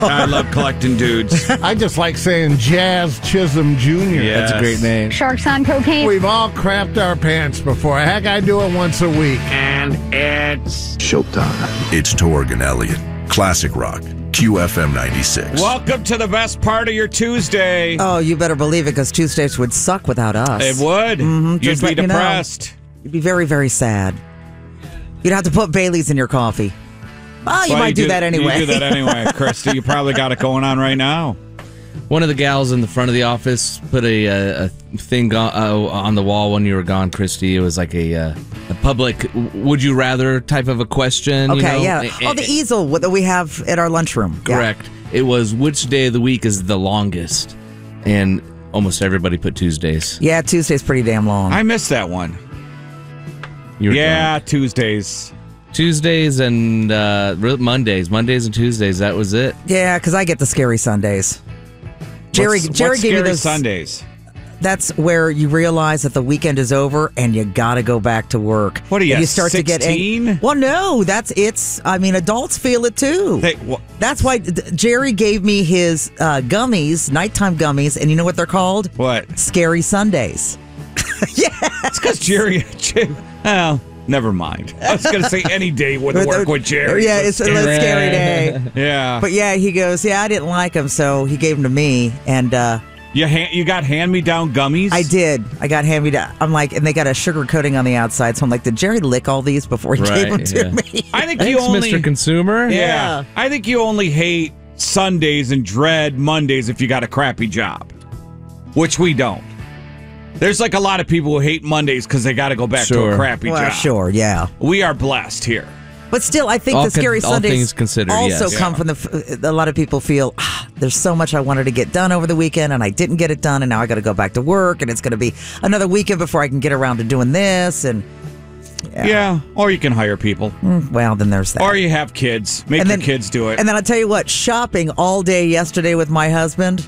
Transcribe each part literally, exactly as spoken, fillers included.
I love collecting dudes. I just like saying Jazz Chisholm Junior Yes. That's a great name. Sharks on cocaine. We've all crapped our pants before. Heck, I do it once a week. And it's Showtime. It's Torg and Elliott. Classic Rock. Q F M ninety-six. welcome to the best part of your Tuesday. Oh, you better believe it, because Tuesdays would suck without us. It would. Mhm, You'd just be letting you know. depressed. You'd be very, very sad. You'd have to put Bailey's in your coffee. Oh, you Well, might do, that anyway. You do that anyway, Christy. You probably got it going on right now. One of the gals in the front of the office put a, a, a thing go- uh, on the wall when you were gone, Christy. It was like a, uh, a public would you rather type of a question. Okay, you know? yeah. A- Oh, the a- easel that we have at our lunchroom. Yeah. Correct. It was which day of the week is the longest? And almost everybody put Tuesdays. Yeah, Tuesday's pretty damn long. I missed that one. You were Yeah, Tuesdays. gone. Tuesdays and uh, re- Mondays. Mondays and Tuesdays. That was it. Yeah, because I get the scary Sundays. Jerry, What's, Jerry what's gave me Scary those. Sundays. That's where you realize that the weekend is over and you got to go back to work. What are you, And you start to get sixteen? ang- Well, no, that's it's. I mean, adults feel it too. They, wh- That's why d- Jerry gave me his uh, gummies, nighttime gummies, and you know what they're called? what? Scary Sundays. It's because Jerry. Oh, never mind. I was going to say any day would work with Jerry. Yeah, it's a scary. scary day. Yeah. But yeah, he goes, yeah, I didn't like them, so he gave them to me, and uh, You ha- you got hand-me-down gummies? I did. I got hand me down. I'm like, and they got a sugar coating on the outside, so I'm like, did Jerry lick all these before he gave them Right, to yeah. me? I think Thanks, you only... Mister Consumer. Yeah. Yeah. I think you only hate Sundays and dread Mondays if you got a crappy job, which we don't. There's like a lot of people who hate Mondays because they got to go back to Sure. a crappy Well, job. sure, yeah. We are blessed here. But still, I think All the scary con- all Sundays things considered, also yes. come Yeah. from the. f- A lot of people feel ah, there's so much I wanted to get done over the weekend, and I didn't get it done, and now I got to go back to work, and it's going to be another weekend before I can get around to doing this, and Yeah. Yeah. Or you can hire people. mm, well, then there's that. Or you have kids. Make And your then- kids do it. And then I'll tell you what, shopping all day yesterday with my husband.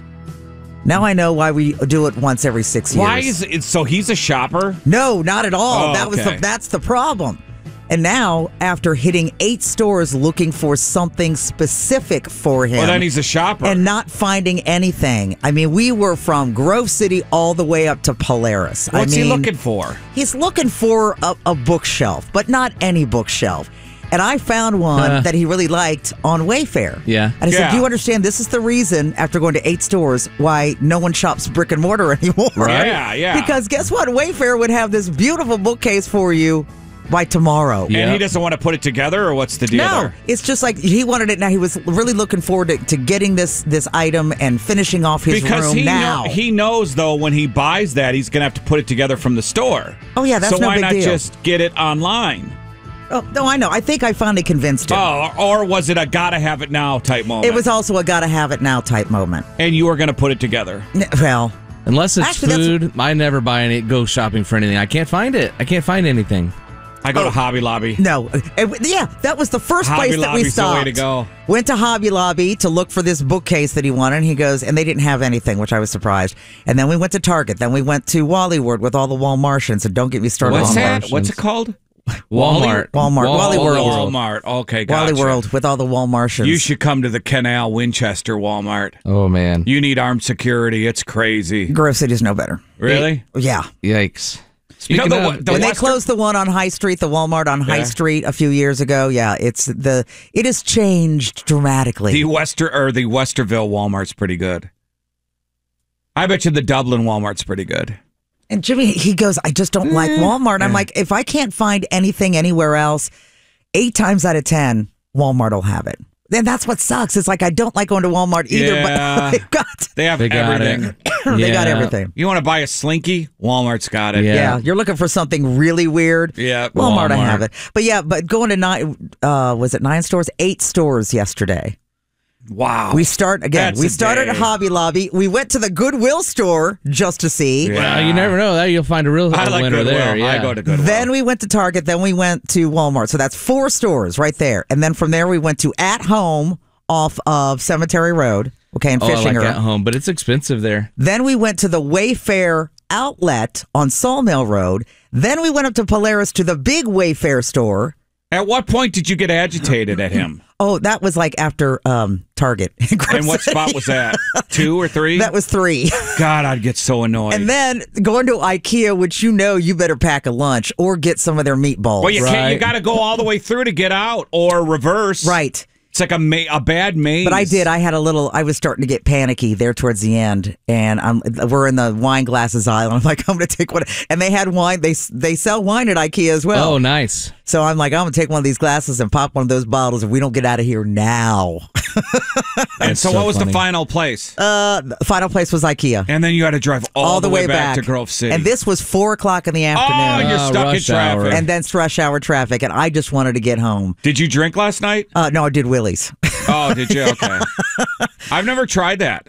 Now I know why we do it once every six years. Why is it... So he's a shopper? No, not at all. Oh, that was the, okay. that's the problem. And now, after hitting eight stores looking for something specific for him, Well, then he's a shopper. and not finding anything. I mean, we were from Grove City all the way up to Polaris. What's I mean, he looking for? He's looking for a, a bookshelf, but not any bookshelf. And I found one Uh. that he really liked on Wayfair. Yeah. And I said, Yeah. do you understand this is the reason, after going to eight stores, why no one shops brick and mortar anymore? Right. Yeah, yeah. Because guess what? Wayfair would have this beautiful bookcase for you by tomorrow. Yeah. And he doesn't want to put it together, or what's the deal No, there? it's just like he wanted it now. He was really looking forward to, to getting this this item and finishing off his Because room he now. know, he knows though when he buys that he's gonna have to put it together from the store. Oh, yeah, that's so no why big not deal. just get it online? oh, no, I know. I think I finally convinced him. Oh, or was it a gotta have it now type moment? It was also a gotta have it now type moment. and you were gonna put it together. N- Well, Unless it's Actually, that's- food, I never buy any. Go shopping for anything. I can't find it. I can't find anything. I go Oh. to Hobby Lobby. no. It- yeah, that was the first Hobby place that we Lobby's the way stopped. to go. Went to Hobby Lobby to look for this bookcase that he wanted. And he goes, and they didn't have anything, which I was surprised. And then we went to Target. Then we went to Wallywood with all the Walmartians. And don't get me started What's on that? Walmartians. What's it called? Walmart. Walmart. Wally Wal- World. Walmart. Okay, Wally gotcha. World with all the Walmartians. You should come to the Canal Winchester Walmart. Oh man. You need armed security. It's crazy. Grove City's no better. Really? Yeah. Yikes. You know Speaking the, of- the when they Western- closed the one on High Street, the Walmart on High Yeah. Street a few years ago, yeah, it's the it has changed dramatically. The Wester or the Westerville Walmart's pretty good. I bet you the Dublin Walmart's pretty good. And Jimmy, he goes, I just don't like Walmart. I'm like, if I can't find anything anywhere else, eight times out of ten, Walmart will have it. Then that's what sucks. It's like I don't like going to Walmart either, Yeah. but they've got They have They got everything. it. they got Yeah. everything. You want to buy a Slinky? Walmart's got it. Yeah. Yeah, you're looking for something really weird. Yeah, Walmart, I Walmart. have it. But yeah, but going to nine, uh, was it nine stores? Eight stores yesterday. Wow. We start again. That's we a started day. at Hobby Lobby. We went to the Goodwill store just to see. Yeah. Well, you never know. That you'll find a real I like winner Goodwill. there. Yeah. I go to Goodwill. Then we went to Target. Then we went to Walmart. So that's four stores right there. And then from there we went to At Home off of Cemetery Road. Okay, in Oh, I like Fishinger. at home, but it's expensive there. Then we went to the Wayfair outlet on Sawmill Road. Then we went up to Polaris to the big Wayfair store. At what point did you get agitated at him? Oh, that was like after um, Target. And what spot was that? Two or three? That was three. God, I'd get so annoyed. And then going to IKEA, which you know you better pack a lunch or get some of their meatballs. Well, you can't. You Right. got to go all the way through to get out, or reverse. Right. It's like a ma- a bad maze. But I did. I had a little. I was starting to get panicky there towards the end, and I'm. We're in the wine glasses aisle. And I'm like, I'm going to take one. And they had wine. They they sell wine at IKEA as well. Oh, nice. So I'm like, I'm going to take one of these glasses and pop one of those bottles if we don't get out of here now. And so, so what was funny. the final place? Uh, the final place was IKEA. And then you had to drive all, the way, back, to Grove City. And this was four o'clock in the oh, afternoon. you're Oh, stuck in rush traffic. hour. And then it's rush hour traffic, and I just wanted to get home. Did you drink last night? Uh, no, I did Willie's. Oh, did you? Okay. I've never tried that.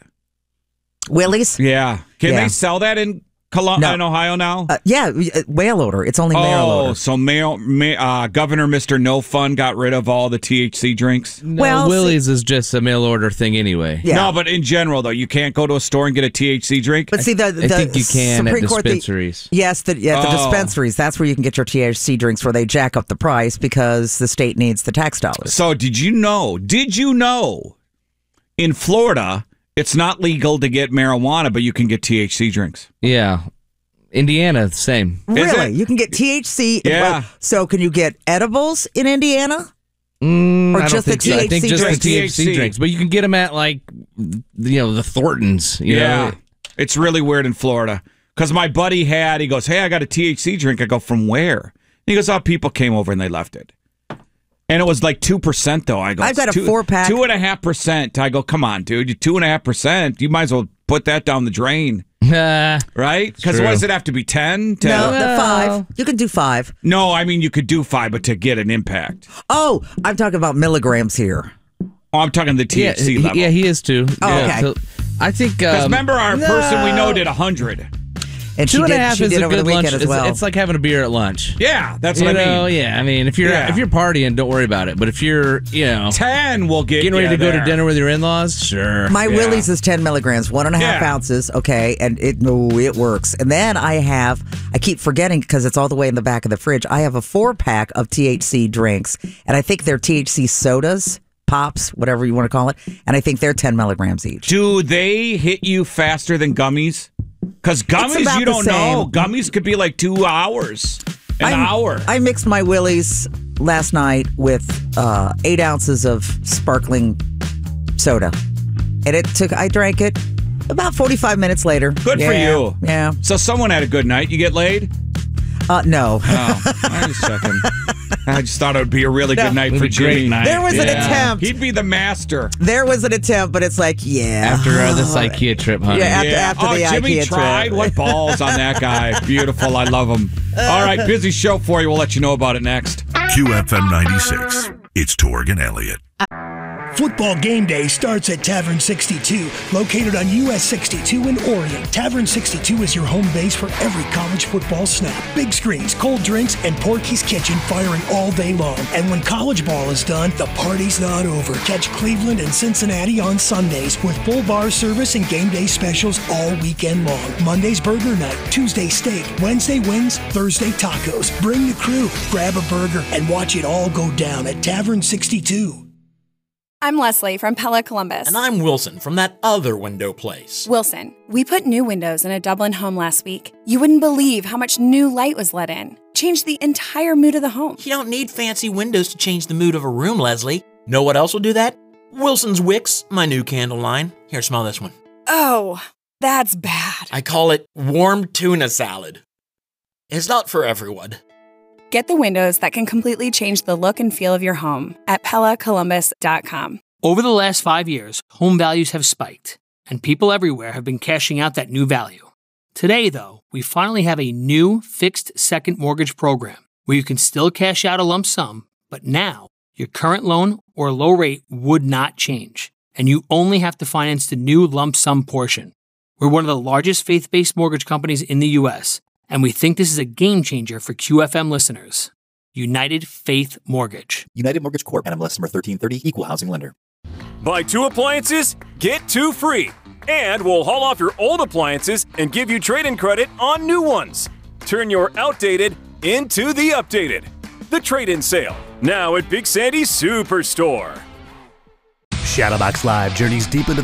Willie's? Yeah. Can Yeah. they sell that in Colum- No. in Ohio now? Uh, yeah, uh, mail order. It's only mail oh, order. so mail, ma- uh, Governor Mister No Fun got rid of all the T H C drinks? No, Well, Willie's is just a mail order thing anyway. Yeah. No, but in general, though, you can't go to a store and get a T H C drink? But see, the, the I think you can Supreme at Court, the- dispensaries. yes, the, yeah, the Oh. dispensaries. That's where you can get your T H C drinks where they jack up the price because the state needs the tax dollars. So did you know, did you know in Florida, it's not legal to get marijuana, but you can get T H C drinks? Yeah. Indiana, the same. Really? it? You can get T H C. Yeah. Well, so can you get edibles in Indiana? Mm, Or I don't just the think so. I think T H C just drinks? the T H C T H C. drinks, but you can get them at like, you know, the Thorntons. You Yeah. know? It's really weird in Florida. Because my buddy had, he goes, hey, I got a T H C drink. I go, from where? He goes, oh, people came over and they left it. And it was like two percent, though. I go, I've got a two, four-pack. Two and a half percent. I go, come on, dude. You two and a half percent. You might as well put that down the drain, Uh, right? Because True. what does it have to be, ten? To, No, the Well- five. You can do five. No, I mean, you could do five, but to get an impact. Oh, I'm talking about milligrams here. Oh, I'm talking the T yeah, H C he- level. yeah, he is too. Oh, yeah, okay. so I think. Because Um, remember, our person we know did one hundred. And she two and a did, half she is did a over good the weekend lunch. as It's, well. it's like having a beer at lunch. Yeah, that's You what I know, mean. yeah. I mean, if you're Yeah. if you're partying, don't worry about it. But if you're, you know, ten will get getting ready you to go to there. dinner with your in-laws, sure. My Yeah. Willie's is ten milligrams, one and a half Yeah. ounces. Okay, and it no, it works. And then I have, I keep forgetting because it's all the way in the back of the fridge. I have a four pack of T H C drinks, and I think they're T H C sodas, pops, whatever you want to call it. And I think they're ten milligrams each. Do they hit you faster than gummies? Because gummies, about you the don't know. same. Gummies could be like two hours, an I'm- hour. I mixed my Willie's last night with uh, eight ounces of sparkling soda, and it took. I drank it about forty-five minutes later. Good for Yeah, you. Yeah. So someone had a good night. You get laid? Uh, no. Oh, I'm just checking. I just thought it would be a really good night It'd for be a great Jimmy. night. There was an Yeah. attempt. He'd be the master. There was an attempt, but it's like, yeah. After uh, this IKEA trip, honey. Yeah, After- yeah. after oh, the Jimmy IKEA tried. trip. What balls on that guy. Beautiful. I love him. All right, busy show for you. We'll let you know about it next. Q F M ninety-six. It's Torg and Elliott. Football game day starts at Tavern sixty-two, located on U S sixty-two in Orion. Tavern sixty-two is your home base for every college football snap. Big screens, cold drinks, and Porky's Kitchen firing all day long. And when college ball is done, the party's not over. Catch Cleveland and Cincinnati on Sundays with full bar service and game day specials all weekend long. Monday's burger night, Tuesday steak, Wednesday wings, Thursday tacos. Bring the crew, grab a burger, and watch it all go down at Tavern sixty-two. I'm Leslie from Pella Columbus. And I'm Wilson from that other window place. Wilson, we put new windows in a Dublin home last week. You wouldn't believe how much new light was let in. Changed the entire mood of the home. You don't need fancy windows to change the mood of a room, Leslie. Know what else will do that? Wilson's Wicks, my new candle line. Here, smell this one. Oh, that's bad. I call it warm tuna salad. It's not for everyone. Get the windows that can completely change the look and feel of your home at Pella Columbus dot com. Over the last five years, home values have spiked, and people everywhere have been cashing out that new value. Today, though, we finally have a new fixed second mortgage program where you can still cash out a lump sum, but now your current loan or low rate would not change, and you only have to finance the new lump sum portion. We're one of the largest faith-based mortgage companies in the U S, and we think this is a game changer for Q F M listeners. United Faith Mortgage. United Mortgage Corp. N M L S number thirteen thirty. Equal housing lender. Buy two appliances, get two free. And we'll haul off your old appliances and give you trade-in credit on new ones. Turn your outdated into the updated. The trade-in sale. Now at Big Sandy's Superstore. Shadowbox Live journeys deep into